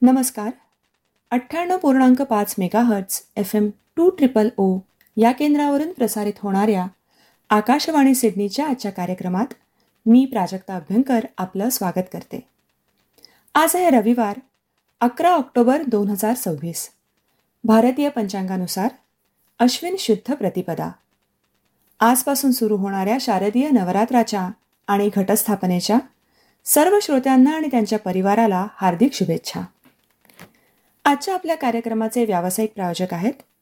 नमस्कार. 98.5 megahertz FM 200 या केंद्रावरून प्रसारित होणाऱ्या आकाशवाणी सिडनीच्या आजच्या कार्यक्रमात मी प्राजक्ता अभ्यंकर आपलं स्वागत करते. आज आहे रविवार 11 ऑक्टोबर 2026. भारतीय पंचांगानुसार अश्विन शुद्ध प्रतिपदा. आजपासून सुरू होणाऱ्या शारदीय नवरात्राच्या आणि घटस्थापनेच्या सर्व श्रोत्यांना आणि त्यांच्या परिवाराला हार्दिक शुभेच्छा. आजच्या आपल्या कार्यक्रमाचे व्यावसायिक प्रायोजक आहेत